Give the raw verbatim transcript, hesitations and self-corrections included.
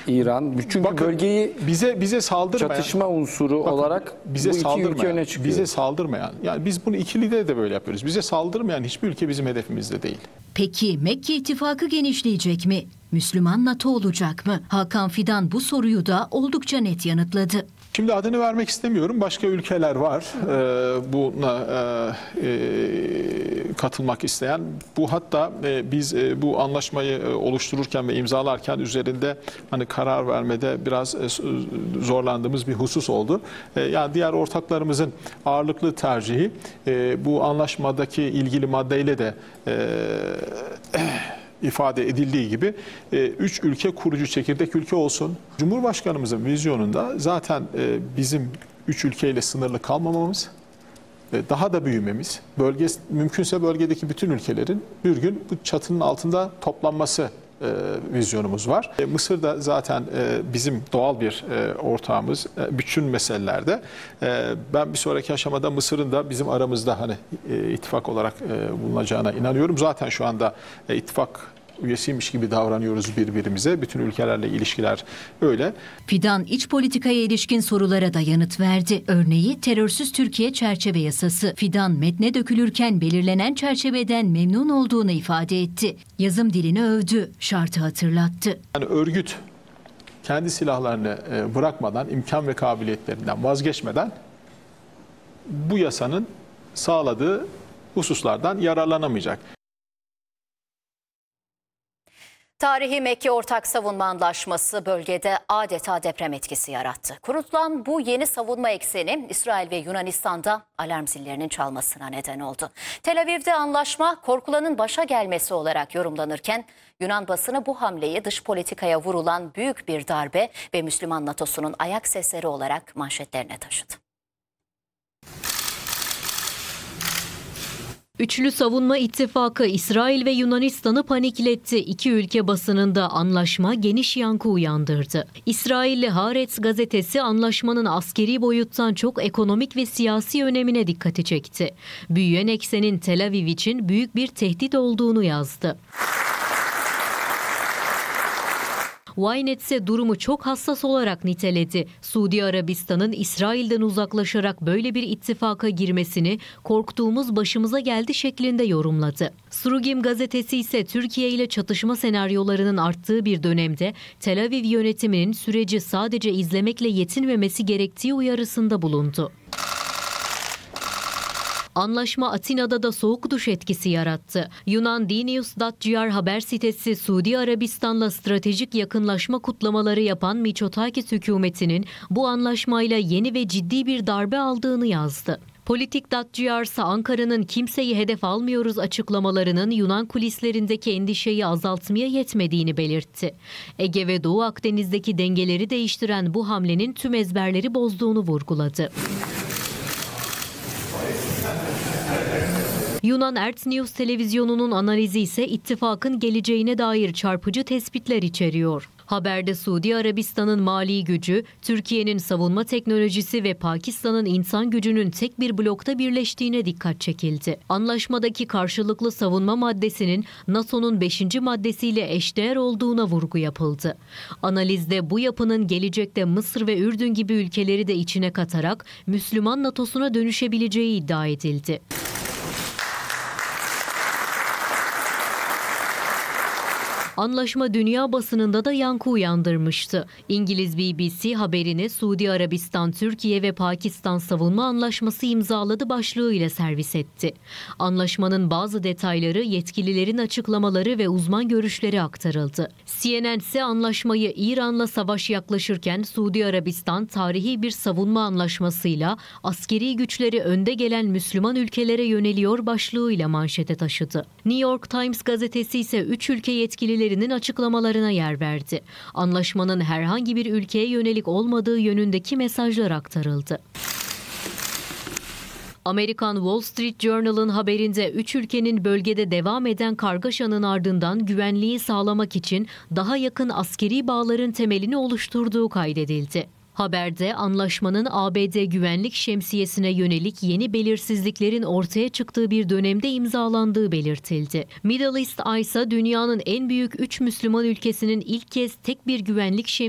İran. Çünkü bakın, bölgeyi bize bize saldırmayan, çatışma unsuru bakın, olarak bize bu iki saldırmayan, ülke öne çıkıyor. Bize saldırmayan, yani biz bunu ikilide de böyle yapıyoruz. Bize saldırmayan hiçbir ülke bizim hedefimizde değil. Peki Mekke ittifakı genişleyecek mi? Müslüman NATO olacak mı? Hakan Fidan bu soruyu da oldukça net yanıtladı. Şimdi adını vermek istemiyorum. Başka ülkeler var e, buna e, e, katılmak isteyen. Bu hatta e, biz e, bu anlaşmayı e, oluştururken ve imzalarken üzerinde hani karar vermede biraz e, zorlandığımız bir husus oldu. E, yani diğer ortaklarımızın ağırlıklı tercihi e, bu anlaşmadaki ilgili maddeyle de e, ifade edildiği gibi üç ülke kurucu çekirdek ülke olsun. Cumhurbaşkanımızın vizyonunda zaten bizim üç ülkeyle sınırlı kalmamamız, daha da büyümemiz, bölge, mümkünse bölgedeki bütün ülkelerin bir gün bu çatının altında toplanması vizyonumuz var. Mısır da zaten bizim doğal bir ortağımız bütün meselelerde. Ben bir sonraki aşamada Mısır'ın da bizim aramızda hani ittifak olarak bulunacağına inanıyorum. Zaten şu anda ittifak üyesiymiş gibi davranıyoruz birbirimize. Bütün ülkelerle ilişkiler öyle. Fidan iç politikaya ilişkin sorulara da yanıt verdi. Örneği terörsüz Türkiye çerçeve yasası. Fidan metne dökülürken belirlenen çerçeveden memnun olduğunu ifade etti. Yazım dilini övdü, şartı hatırlattı. Yani örgüt kendi silahlarını bırakmadan, imkan ve kabiliyetlerinden vazgeçmeden bu yasanın sağladığı hususlardan yararlanamayacak. Tarihi Mekke Ortak Savunma Anlaşması bölgede adeta deprem etkisi yarattı. Kurulan bu yeni savunma ekseni İsrail ve Yunanistan'da alarm zillerinin çalmasına neden oldu. Tel Aviv'de anlaşma korkulanın başa gelmesi olarak yorumlanırken Yunan basını bu hamleyi dış politikaya vurulan büyük bir darbe ve Müslüman NATO'sunun ayak sesleri olarak manşetlerine taşıdı. Üçlü savunma ittifakı İsrail ve Yunanistan'ı panikletti. İki ülke basınında anlaşma geniş yankı uyandırdı. İsrailli Haaretz gazetesi anlaşmanın askeri boyuttan çok ekonomik ve siyasi önemine dikkati çekti. Büyüyen eksenin Tel Aviv için büyük bir tehdit olduğunu yazdı. Ynet ise durumu çok hassas olarak niteledi. Suudi Arabistan'ın İsrail'den uzaklaşarak böyle bir ittifaka girmesini korktuğumuz başımıza geldi şeklinde yorumladı. Surugim gazetesi ise Türkiye ile çatışma senaryolarının arttığı bir dönemde Tel Aviv yönetiminin süreci sadece izlemekle yetinmemesi gerektiği uyarısında bulundu. Anlaşma Atina'da da soğuk duş etkisi yarattı. Yunan Dinius nokta gr haber sitesi Suudi Arabistan'la stratejik yakınlaşma kutlamaları yapan Mitsotakis hükümetinin bu anlaşmayla yeni ve ciddi bir darbe aldığını yazdı. Politik nokta gr ise Ankara'nın kimseyi hedef almıyoruz açıklamalarının Yunan kulislerindeki endişeyi azaltmaya yetmediğini belirtti. Ege ve Doğu Akdeniz'deki dengeleri değiştiren bu hamlenin tüm ezberleri bozduğunu vurguladı. Yunan Ert News televizyonunun analizi ise ittifakın geleceğine dair çarpıcı tespitler içeriyor. Haberde Suudi Arabistan'ın mali gücü, Türkiye'nin savunma teknolojisi ve Pakistan'ın insan gücünün tek bir blokta birleştiğine dikkat çekildi. Anlaşmadaki karşılıklı savunma maddesinin NATO'nun beşinci maddesiyle eşdeğer olduğuna vurgu yapıldı. Analizde bu yapının gelecekte Mısır ve Ürdün gibi ülkeleri de içine katarak Müslüman NATO'suna dönüşebileceği iddia edildi. Anlaşma dünya basınında da yankı uyandırmıştı. İngiliz B B C haberini Suudi Arabistan, Türkiye ve Pakistan savunma anlaşması imzaladı başlığıyla servis etti. Anlaşmanın bazı detayları, yetkililerin açıklamaları ve uzman görüşleri aktarıldı. C N N ise anlaşmayı İran'la savaş yaklaşırken Suudi Arabistan tarihi bir savunma anlaşmasıyla askeri güçleri önde gelen Müslüman ülkelere yöneliyor başlığıyla manşete taşıdı. New York Times gazetesi ise üç ülke yetkilileri açıklamalarına yer verdi. Anlaşmanın herhangi bir ülkeye yönelik olmadığı yönündeki mesajlar aktarıldı. Amerikan Wall Street Journal'ın haberinde üç ülkenin bölgede devam eden kargaşanın ardından güvenliği sağlamak için daha yakın askeri bağların temelini oluşturduğu kaydedildi. Haberde anlaşmanın A B D güvenlik şemsiyesine yönelik yeni belirsizliklerin ortaya çıktığı bir dönemde imzalandığı belirtildi. Middle East Eye ise dünyanın en büyük üç Müslüman ülkesinin ilk kez tek bir güvenlik şemsiyesi